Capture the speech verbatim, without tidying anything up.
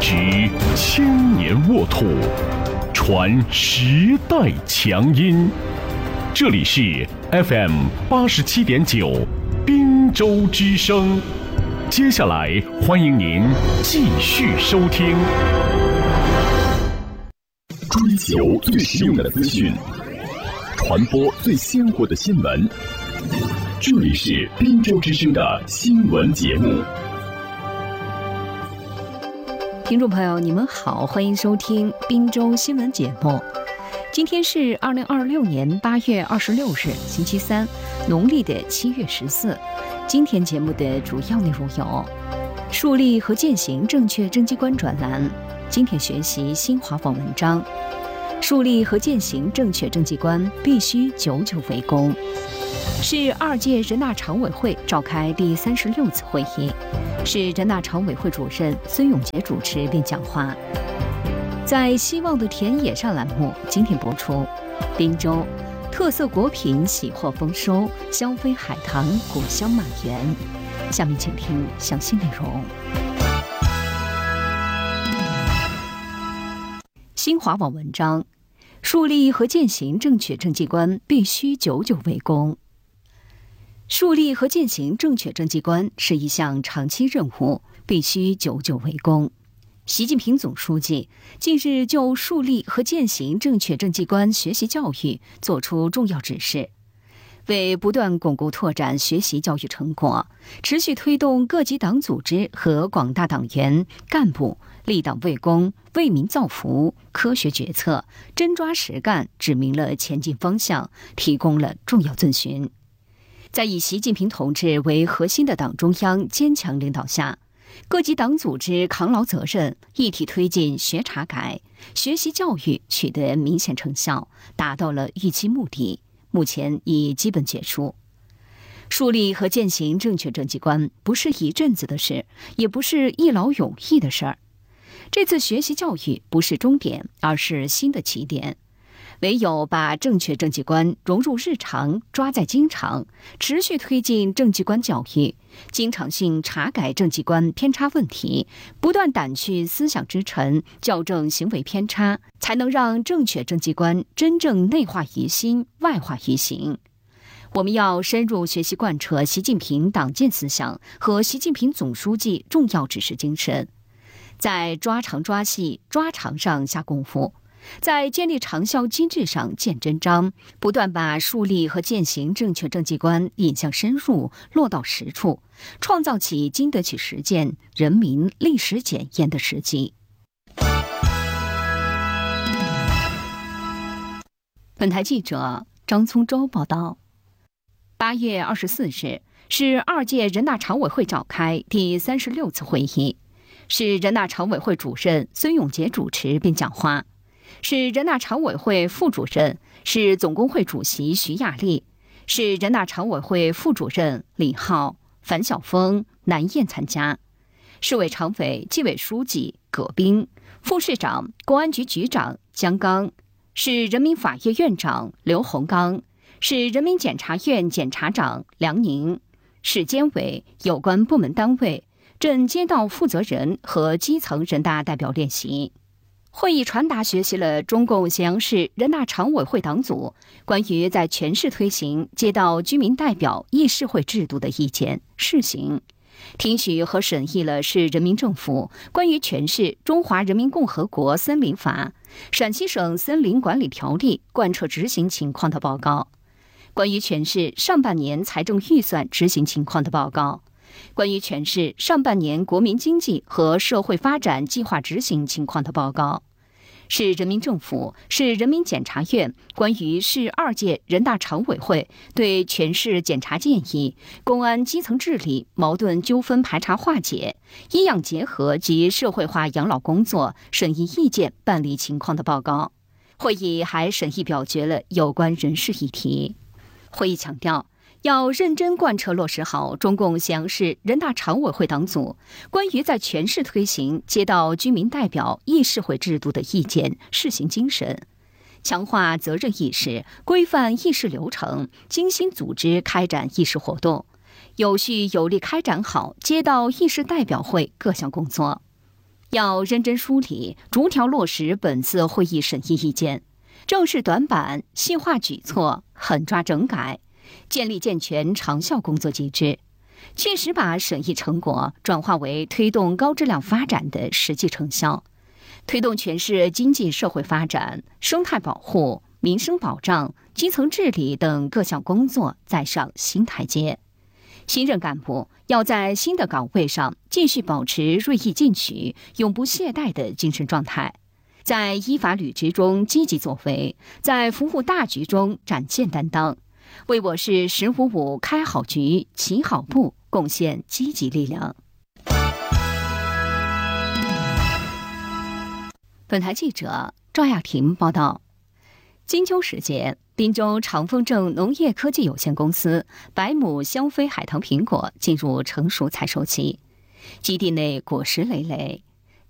执千年沃土，传时代强音。这里是 F M 八十七点九滨州之声。接下来欢迎您继续收听。追求最实用的资讯，传播最鲜活的新闻。这里是滨州之声的新闻节目。 听众朋友，你们好，欢迎收听滨州新闻节目。今天是二零二六年八月二十六日，星期三，农历的七月十四。今天节目的主要内容有：树立和践行正确政绩观专栏，今天学习新华网文章。树立和践行正确政绩观必须久久为功。是二届人大常委会召开第三十六次会议，是人大常委会主任孙永杰主持并讲话。在希望的田野上栏目今天播出，滨州特色果品喜获丰收，香妃海棠果香满园。下面请听详细内容。新华网文章：树立和践行正确政绩观必须久久为功。树立和践行正确政绩观是一项长期任务，必须久久为功。习近平总书记近日就树立和践行正确政绩观学习教育作出重要指示，为不断巩固拓展学习教育成果，持续推动各级党组织和广大党员干部立党为公、为民造福，科学决策，真抓实干，指明了前进方向，提供了重要遵循。在以习近平同志为核心的党中央坚强领导下，各级党组织扛牢责任，一体推进学查改，学习教育取得明显成效，达到了预期目的，目前已基本结束。树立和践行正确政绩观不是一阵子的事，也不是一劳永逸的事儿。这次学习教育不是终点，而是新的起点。唯有把正确政绩观融入日常，抓在经常，持续推进政绩观教育，经常性查改政绩观偏差问题，不断掸去思想之尘，校正行为偏差，才能让正确政绩观真正内化于心，外化于行。我们要深入学习贯彻习近平党建思想和习近平总书记重要指示精神，在抓长抓细、抓长上下功夫，在建立长效机制上见真章，不断把树立和践行正确政绩观引向深入，落到实处，创造起经得起实践、人民历史检验的时机。本台记者张聪洲报道。八月二十四日是二届人大常委会召开第三十六次会议，是人大常委会主任孙永杰主持并讲话。是人大常委会副主任，是总工会主席徐亚丽，是人大常委会副主任李浩、樊晓峰、南燕参加。市委常委、纪委书记葛斌，副市长、公安局局长姜刚，市人民法院院长刘洪刚，市人民检察院检察长梁宁，市监委有关部门单位、镇街道负责人和基层人大代表练习。会议传达学习了中共咸阳市人大常委会党组关于在全市推行街道居民代表议事会制度的意见试行，听取和审议了市人民政府关于全市中华人民共和国森林法、陕西省森林管理条例贯彻执行情况的报告，关于全市上半年财政预算执行情况的报告，关于全市上半年国民经济和社会发展计划执行情况的报告，市人民政府、市人民检察院关于市二届人大常委会对全市检察建议、公安基层治理、矛盾纠纷排查化解、医养结合及社会化养老工作审议意见办理情况的报告。会议还审议表决了有关人事议题。会议强调，要认真贯彻落实好中共咸阳市人大常委会党组关于在全市推行街道居民代表议事会制度的意见试行精神，强化责任意识，规范议事流程，精心组织开展议事活动，有序有力开展好街道议事代表会各项工作。 要认真梳理，逐条落实本次会议审议意见，正视短板，细化举措，狠抓整改，建立健全长效工作机制，确实把审议成果转化为推动高质量发展的实际成效，推动全市经济社会发展、生态保护、民生保障、基层治理等各项工作再上新台阶。新任干部要在新的岗位上继续保持锐意进取、永不懈怠的精神状态，在依法履职中积极作为，在服务大局中展现担当，为我市“十五五”开好局、起好步贡献积极力量。本台记者赵亚婷报道。金秋时节，滨州长丰正农业科技有限公司百亩香妃海棠苹果进入成熟采收期，基地内果实累累，